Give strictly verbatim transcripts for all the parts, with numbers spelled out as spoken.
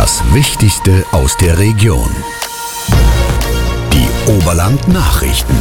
Das Wichtigste aus der Region. Die Oberland-Nachrichten.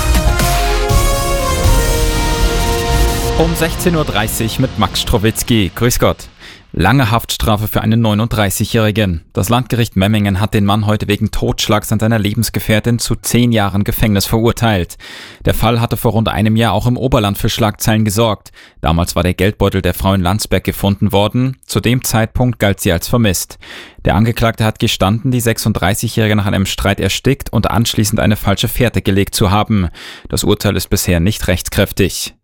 Um sechzehn Uhr dreißig mit Max Strowitzki. Grüß Gott. Lange Haftstrafe für einen neununddreißigjährigen. Das Landgericht Memmingen hat den Mann heute wegen Totschlags an seiner Lebensgefährtin zu zehn Jahren Gefängnis verurteilt. Der Fall hatte vor rund einem Jahr auch im Oberland für Schlagzeilen gesorgt. Damals war der Geldbeutel der Frau in Landsberg gefunden worden. Zu dem Zeitpunkt galt sie als vermisst. Der Angeklagte hat gestanden, die sechsunddreißigjährige nach einem Streit erstickt und anschließend eine falsche Fährte gelegt zu haben. Das Urteil ist bisher nicht rechtskräftig.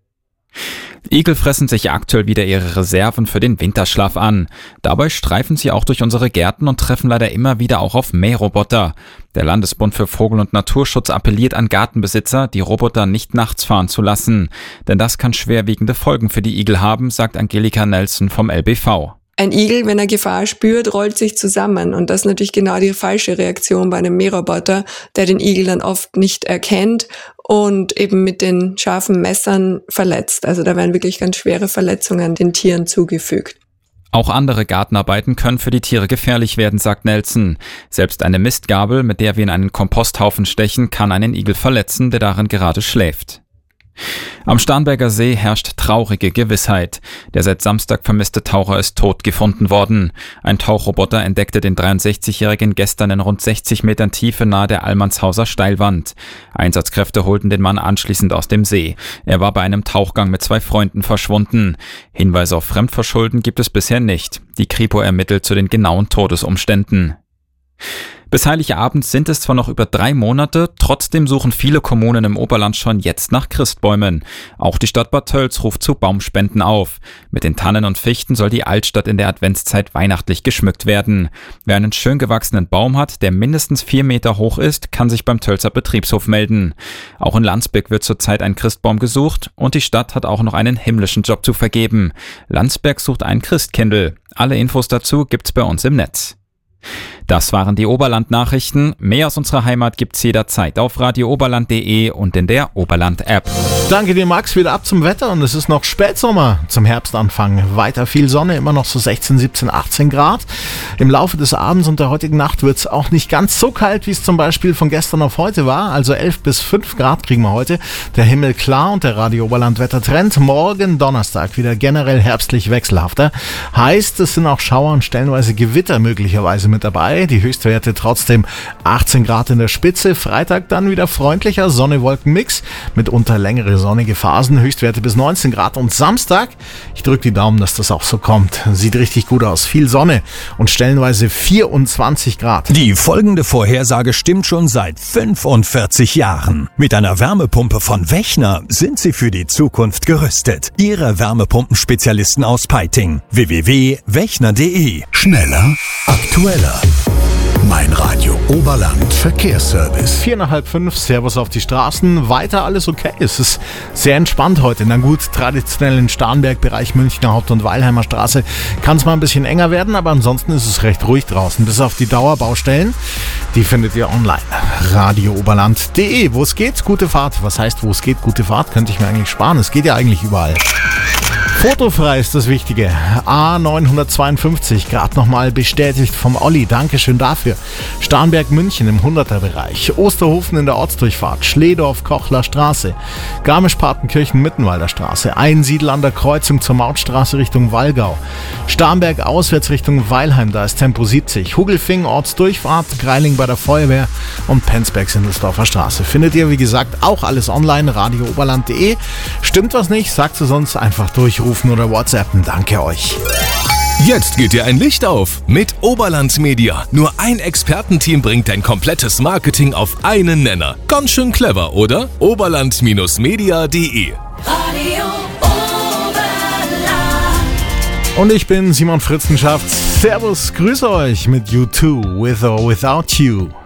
Igel fressen sich aktuell wieder ihre Reserven für den Winterschlaf an. Dabei streifen sie auch durch unsere Gärten und treffen leider immer wieder auch auf Mähroboter. Der Landesbund für Vogel- und Naturschutz appelliert an Gartenbesitzer, die Roboter nicht nachts fahren zu lassen. Denn das kann schwerwiegende Folgen für die Igel haben, sagt Angelika Nelson vom L B V. Ein Igel, wenn er Gefahr spürt, rollt sich zusammen und das ist natürlich genau die falsche Reaktion bei einem Mähroboter, der den Igel dann oft nicht erkennt und eben mit den scharfen Messern verletzt. Also da werden wirklich ganz schwere Verletzungen den Tieren zugefügt. Auch andere Gartenarbeiten können für die Tiere gefährlich werden, sagt Nelson. Selbst eine Mistgabel, mit der wir in einen Komposthaufen stechen, kann einen Igel verletzen, der darin gerade schläft. Am Starnberger See herrscht traurige Gewissheit. Der seit Samstag vermisste Taucher ist tot gefunden worden. Ein Tauchroboter entdeckte den dreiundsechzigjährigen gestern in rund sechzig Metern Tiefe nahe der Allmannshauser Steilwand. Einsatzkräfte holten den Mann anschließend aus dem See. Er war bei einem Tauchgang mit zwei Freunden verschwunden. Hinweise auf Fremdverschulden gibt es bisher nicht. Die Kripo ermittelt zu den genauen Todesumständen. Bis Heiligabend sind es zwar noch über drei Monate, trotzdem suchen viele Kommunen im Oberland schon jetzt nach Christbäumen. Auch die Stadt Bad Tölz ruft zu Baumspenden auf. Mit den Tannen und Fichten soll die Altstadt in der Adventszeit weihnachtlich geschmückt werden. Wer einen schön gewachsenen Baum hat, der mindestens vier Meter hoch ist, kann sich beim Tölzer Betriebshof melden. Auch in Landsberg wird zurzeit ein Christbaum gesucht und die Stadt hat auch noch einen himmlischen Job zu vergeben. Landsberg sucht einen Christkindl. Alle Infos dazu gibt's bei uns im Netz. Das waren die Oberland-Nachrichten. Mehr aus unserer Heimat gibt's jederzeit auf radio oberland punkt de und in der Oberland-App. Danke dir, Max. Wieder ab zum Wetter und es ist noch Spätsommer zum Herbstanfang. Weiter viel Sonne, immer noch so sechzehn, siebzehn, achtzehn Grad. Im Laufe des Abends und der heutigen Nacht wird's auch nicht ganz so kalt, wie es zum Beispiel von gestern auf heute war. Also elf bis fünf Grad kriegen wir heute. Der Himmel klar und der Radio Oberland Wettertrend. Morgen Donnerstag wieder generell herbstlich wechselhafter. Heißt, es sind auch Schauer und stellenweise Gewitter möglicherweise mit dabei. Die Höchstwerte trotzdem achtzehn Grad in der Spitze. Freitag dann wieder freundlicher Sonne-Wolken-Mix. Mitunter längere sonnige Phasen. Höchstwerte bis neunzehn Grad. Und Samstag, ich drücke die Daumen, dass das auch so kommt. Sieht richtig gut aus. Viel Sonne und stellenweise vierundzwanzig Grad. Die folgende Vorhersage stimmt schon seit fünfundvierzig Jahren. Mit einer Wärmepumpe von Wechner sind Sie für die Zukunft gerüstet. Ihre Wärmepumpenspezialisten aus Peiting. w w w punkt wechner punkt de. Schneller, aktueller. Mein Radio Oberland Verkehrsservice. Vier nach halb fünf, Servus auf die Straßen. Weiter alles okay. Es ist sehr entspannt heute. Na gut, traditionell in Starnberg, Bereich Münchner Haupt- und Weilheimer Straße kann es mal ein bisschen enger werden, aber ansonsten ist es recht ruhig draußen. Bis auf die Dauerbaustellen, die findet ihr online. radio oberland punkt de. Wo es geht, gute Fahrt. Was heißt, wo es geht, gute Fahrt? Könnte ich mir eigentlich sparen. Es geht ja eigentlich überall. Fotofrei ist das Wichtige. A neunhundertzweiundfünfzig, gerade nochmal bestätigt vom Olli. Dankeschön dafür. Starnberg München im hunderter-Bereich. Osterhofen in der Ortsdurchfahrt. Schledorf Kochler Straße. Garmisch-Partenkirchen Mittenwalder Straße. Einsiedel an der Kreuzung zur Mautstraße Richtung Wallgau. Starnberg auswärts Richtung Weilheim, da ist Tempo siebzig. Hugelfing Ortsdurchfahrt. Greiling bei der Feuerwehr und Penzberg Sindelsdorfer Straße. Findet ihr, wie gesagt, auch alles online. radio oberland punkt de. Stimmt was nicht, sagt es uns einfach durchrufen oder WhatsAppen. Danke euch. Jetzt geht dir ein Licht auf mit Oberland Media. Nur ein Expertenteam bringt dein komplettes Marketing auf einen Nenner. Ganz schön clever, oder? oberland Media punkt de. Radio Oberland. Und ich bin Simon Fritzenschafft. Servus, grüße euch mit U zwei, With or Without You.